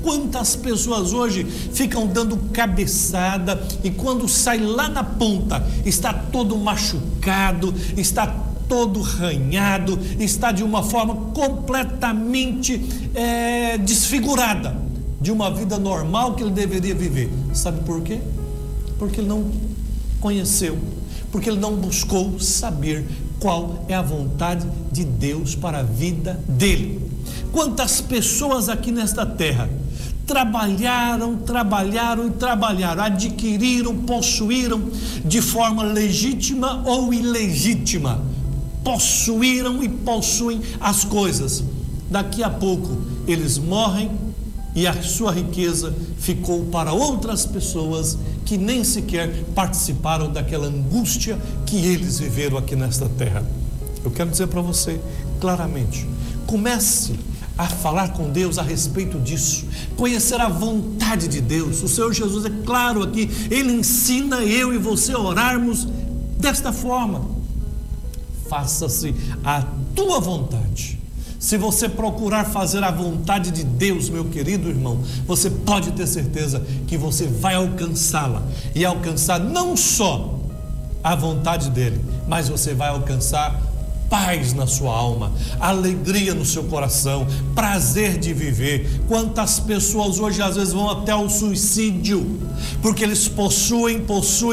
Quantas pessoas hoje ficam dando cabeçada e quando sai lá na ponta está todo machucado, está todo arranhado, está de uma forma completamente desfigurada de uma vida normal que ele deveria viver. Sabe por quê? Porque ele não conheceu, porque ele não buscou saber qual é a vontade de Deus para a vida dele. Quantas pessoas aqui nesta terra trabalharam, adquiriram, possuíram de forma legítima ou ilegítima, possuíram e possuem as coisas. Daqui a pouco eles morrem e a sua riqueza ficou para outras pessoas que nem sequer participaram daquela angústia que eles viveram aqui nesta terra. Eu quero dizer para você claramente, comece a falar com Deus a respeito disso, conhecer a vontade de Deus. O Senhor Jesus é claro aqui, Ele ensina eu e você a orarmos desta forma: faça-se a tua vontade. Se você procurar fazer a vontade de Deus, meu querido irmão, você pode ter certeza que você vai alcançá-la, e alcançar não só a vontade dele, mas você vai alcançar paz na sua alma, alegria no seu coração, prazer de viver. Quantas pessoas hoje às vezes vão até o suicídio, porque eles possuem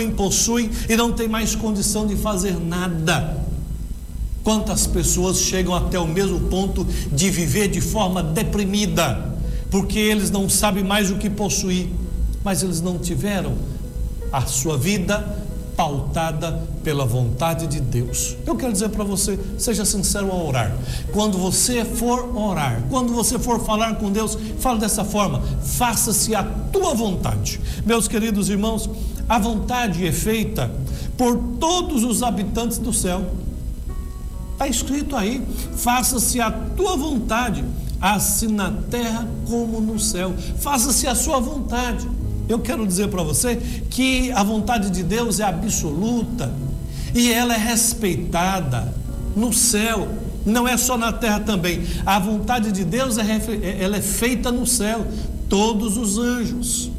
e não tem mais condição de fazer nada. Quantas pessoas chegam até o mesmo ponto de viver de forma deprimida, porque eles não sabem mais o que possuir, mas eles não tiveram a sua vida pautada pela vontade de Deus. Eu quero dizer para você, seja sincero ao orar. Quando você for orar, quando você for falar com Deus, fale dessa forma: faça-se a tua vontade. Meus queridos irmãos, a vontade é feita por todos os habitantes do céu. Está escrito aí: faça-se a tua vontade, assim na terra como no céu. Faça-se a sua vontade. Eu quero dizer para você que a vontade de Deus é absoluta e ela é respeitada no céu, não é só na terra também. A vontade de Deus ela é feita no céu. Todos os anjos,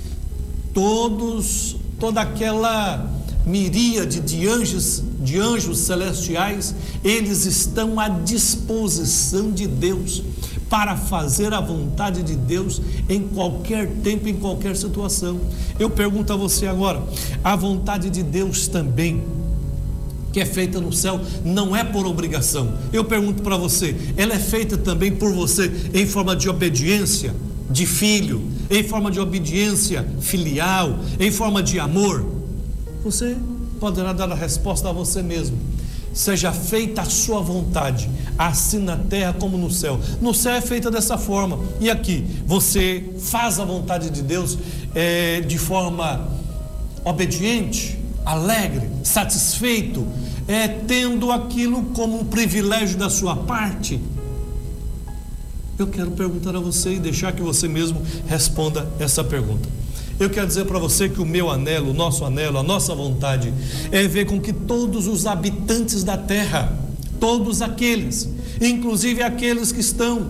toda aquela miríade de anjos celestiais, eles estão à disposição de Deus para fazer a vontade de Deus em qualquer tempo, em qualquer situação. Eu pergunto a você agora: a vontade de Deus também, que é feita no céu, não é por obrigação. Eu pergunto para você, ela é feita também por você em forma de obediência de filho, em forma de obediência filial, em forma de amor? Você poderá dar a resposta a você mesmo: seja feita a sua vontade, assim na terra como no céu. No céu é feita dessa forma, e aqui você faz a vontade de Deus de forma obediente, alegre, satisfeito, tendo aquilo como um privilégio da sua parte. Eu quero perguntar a você e deixar que você mesmo responda essa pergunta. Eu quero dizer para você que o meu anelo, o nosso anelo, a nossa vontade é ver com que todos os habitantes da terra, todos aqueles, inclusive aqueles que estão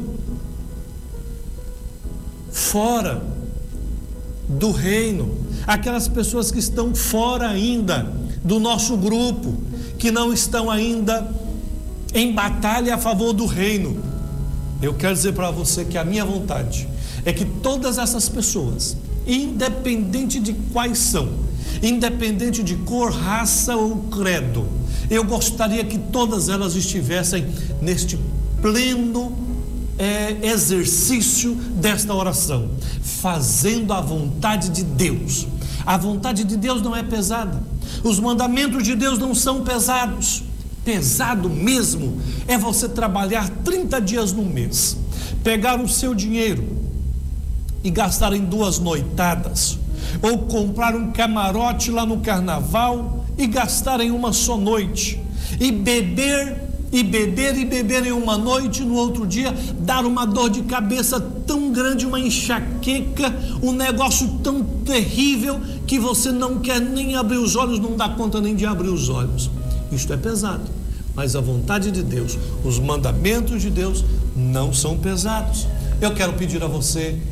fora do reino, aquelas pessoas que estão fora ainda do nosso grupo, que não estão ainda em batalha a favor do reino, eu quero dizer para você que a minha vontade é que todas essas pessoas, independente de quais são, independente de cor, raça ou credo, eu gostaria que todas elas estivessem neste pleno exercício desta oração, fazendo a vontade de Deus. A vontade de Deus não é pesada, os mandamentos de Deus não são pesados. Pesado mesmo é você trabalhar 30 dias no mês, pegar o seu dinheiro e gastar em 2 noitadas, ou comprar um camarote lá no carnaval e gastar em uma só noite, e beber em uma noite, e no outro dia dar uma dor de cabeça tão grande, uma enxaqueca, um negócio tão terrível que você não quer nem abrir os olhos, não dá conta nem de abrir os olhos. Isto é pesado, mas a vontade de Deus, os mandamentos de Deus não são pesados. Eu quero pedir a você